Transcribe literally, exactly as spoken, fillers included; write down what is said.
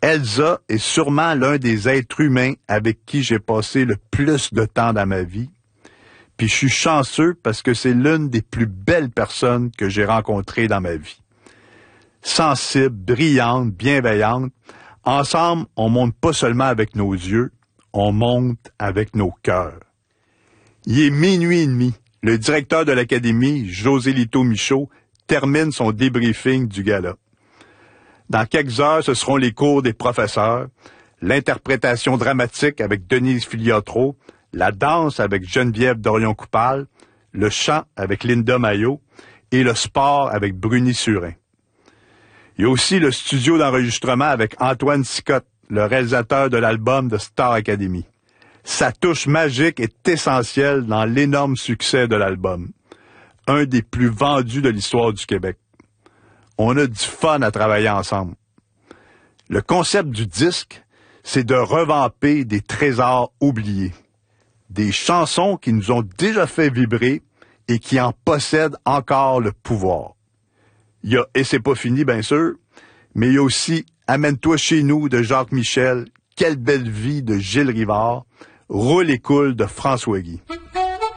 Elsa est sûrement l'un des êtres humains avec qui j'ai passé le plus de temps dans ma vie. Puis je suis chanceux parce que c'est l'une des plus belles personnes que j'ai rencontrées dans ma vie. Sensible, brillante, bienveillante, ensemble, on monte pas seulement avec nos yeux, on monte avec nos cœurs. Il est minuit et demi. Le directeur de l'Académie, José Lito Michaud, termine son débriefing du gala. Dans quelques heures, ce seront les cours des professeurs, l'interprétation dramatique avec Denise Filiatro, la danse avec Geneviève Dorion-Coupal, le chant avec Linda Maillot et le sport avec Bruni Surin. Il y a aussi le studio d'enregistrement avec Antoine Sicotte, le réalisateur de l'album de Star Academy. Sa touche magique est essentielle dans l'énorme succès de l'album, un des plus vendus de l'histoire du Québec. On a du fun à travailler ensemble. Le concept du disque, c'est de revamper des trésors oubliés. Des chansons qui nous ont déjà fait vibrer et qui en possèdent encore le pouvoir. Il y a « Et c'est pas fini », bien sûr, mais il y a aussi « Amène-toi chez nous » de Jacques Michel, « Quelle belle vie » de Gilles Rivard, « Roule et coule » de François Guy.